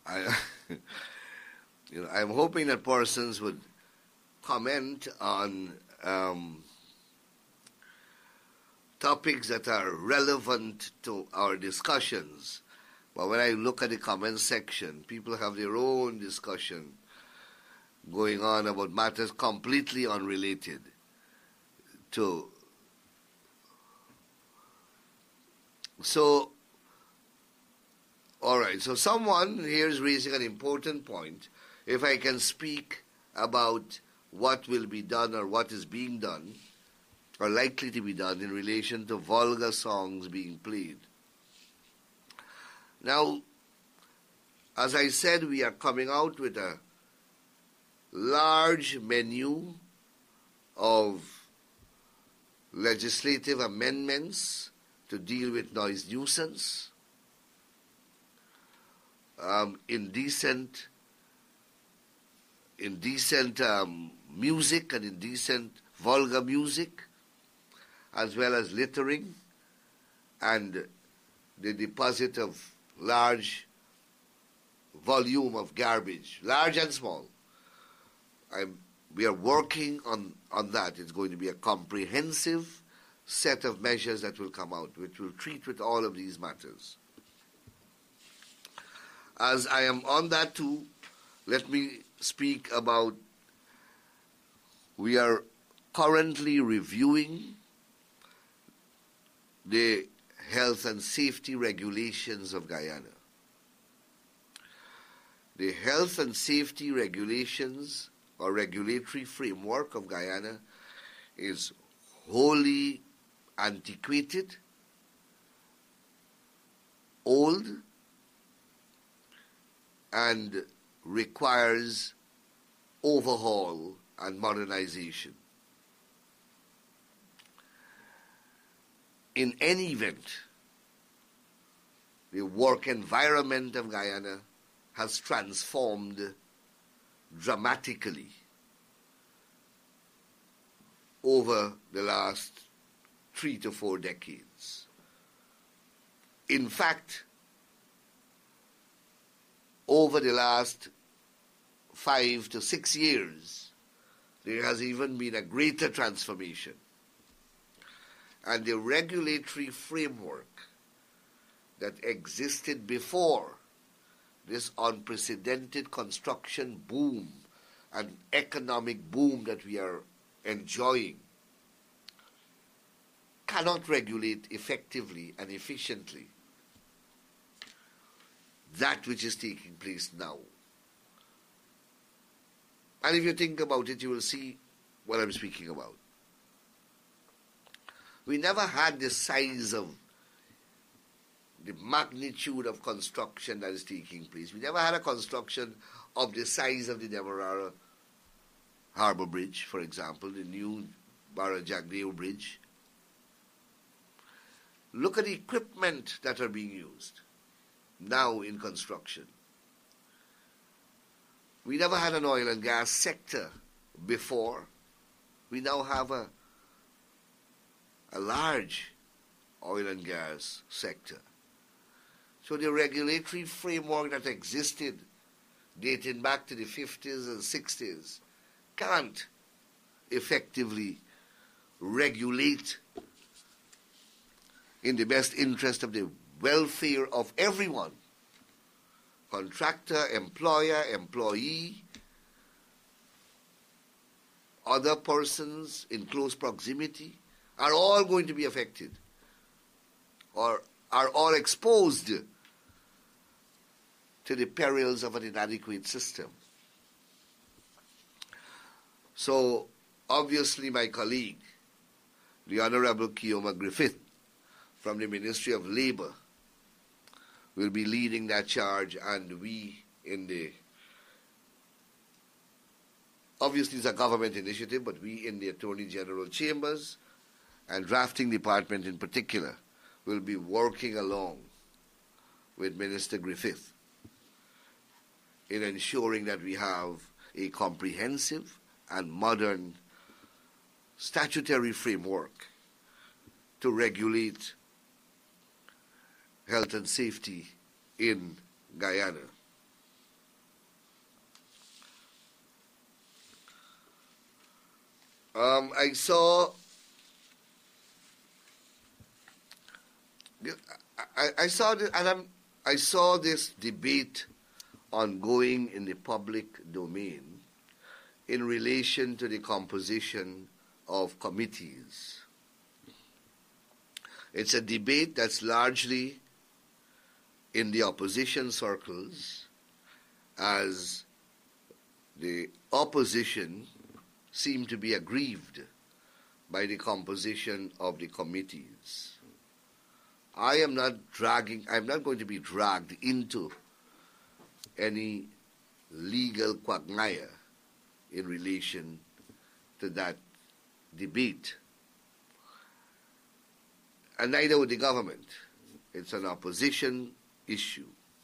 I, I'm hoping that persons would comment on topics that are relevant to our discussions. But when I look at the comment section, people have their own discussion going on about matters completely unrelated to. So, all right, so someone here is raising an important point. If I can speak about what will be done or what is being done or likely to be done in relation to vulgar songs being played. Now, as I said, we are coming out with a large menu of legislative amendments to deal with noise nuisance, indecent music and indecent vulgar music, as well as littering and the deposit of large volume of garbage, large and small. We are working on that. It's going to be a comprehensive set of measures that will come out, which will treat with all of these matters. As I am on that too, let me speak about, we are currently reviewing the health and safety regulations of Guyana. The health and safety regulations or regulatory framework of Guyana is wholly antiquated, old, and requires overhaul and modernization. In any event, the work environment of Guyana has transformed dramatically over the last 3 to 4 decades. In fact, over the last 5 to 6 years, there has even been a greater transformation. And the regulatory framework that existed before this unprecedented construction boom and economic boom that we are enjoying cannot regulate effectively and efficiently that which is taking place now. And if you think about it, you will see what I'm speaking about. We never had the size of the magnitude of construction that is taking place. We never had a construction of the size of the Demerara Harbour Bridge, for example, the new Barra Jagdeo Bridge. Look at the equipment that are being used now in construction. We never had an oil and gas sector before. We now have a large oil and gas sector. So the regulatory framework that existed dating back to the 50s and 60s can't effectively regulate in the best interest of the welfare of everyone. Contractor, employer, employee, other persons in close proximity are all going to be affected or are all exposed to the perils of an inadequate system. So, obviously my colleague, the Honorable Keoma Griffith, from the Ministry of Labour, will be leading that charge, and we in the, obviously it's a government initiative, but we in the Attorney General Chambers and Drafting Department in particular will be working along with Minister Griffith in ensuring that we have a comprehensive and modern statutory framework to regulate health and safety in Guyana. I saw I saw this, and I saw this debate ongoing in the public domain in relation to the composition of committees. It's a debate that's largely in the opposition circles, as the opposition seem to be aggrieved by the composition of the committees. I'm not going to be dragged into any legal quagmire in relation to that debate. And neither would the government. It's an opposition issue.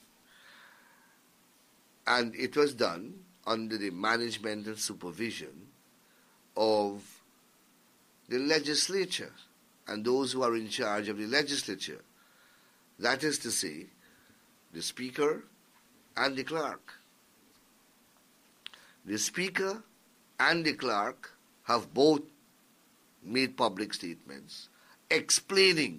And it was done under the management and supervision of the legislature and those who are in charge of the legislature. That is to say, the Speaker and the Clerk. The Speaker and the Clerk have both made public statements explaining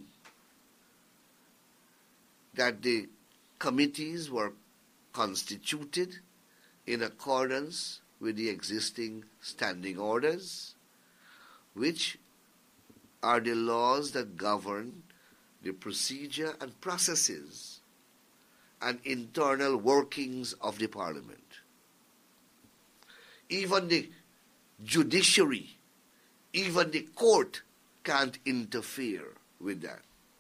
that the committees were constituted in accordance with the existing standing orders, which are the laws that govern the procedure and processes and internal workings of the Parliament. Even the judiciary, even the court can't interfere with that.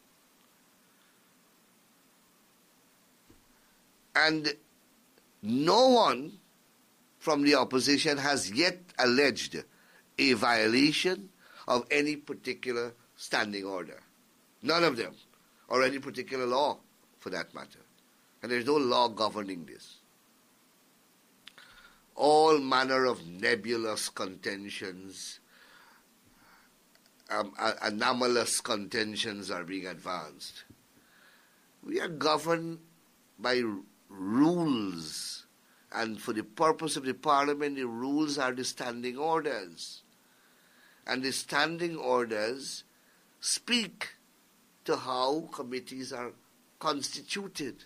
And no one from the opposition has yet alleged a violation of any particular standing order. None of them, or any particular law for that matter. And there's no law governing this. All manner of nebulous contentions, anomalous contentions are being advanced. We are governed by rules, and for the purpose of the Parliament, the rules are the standing orders. And the standing orders speak to how committees are constituted.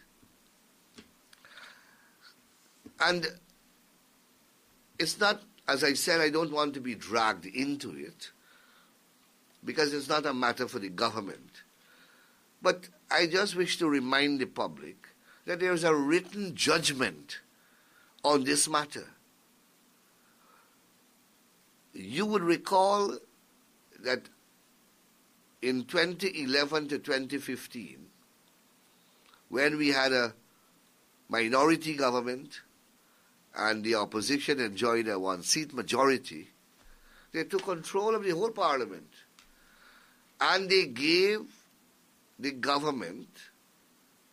And it's not, as I said, I don't want to be dragged into it, because it's not a matter for the government. But I just wish to remind the public that there is a written judgment on this matter. You would recall that in 2011 to 2015, when we had a minority government and the opposition enjoyed a one-seat majority, they took control of the whole Parliament. And they gave the government